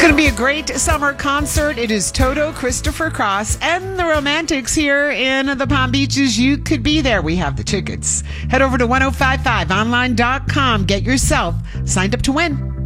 going to be a great summer concert. It is Toto, Christopher Cross, and the Romantics here in the Palm Beaches. You could be there. We have the tickets. Head over to 1055online.com. Get yourself signed up to win.